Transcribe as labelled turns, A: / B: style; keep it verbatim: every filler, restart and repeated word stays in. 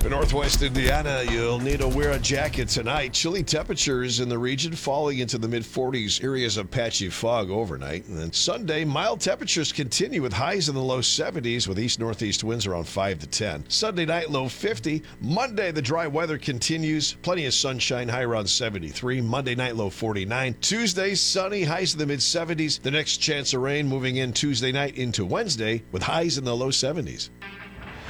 A: In northwest Indiana, you'll need to wear a jacket tonight. Chilly temperatures in the region falling into the mid forties, areas of patchy fog overnight. And then Sunday, mild temperatures continue with highs in the low seventies with east-northeast winds around five to ten. Sunday night, low fifty. Monday, the dry weather continues. Plenty of sunshine, high around seventy-three. Monday night, low forty-nine. Tuesday, sunny, highs in the mid seventies. The next chance of rain moving in Tuesday night into Wednesday with highs in the low seventies.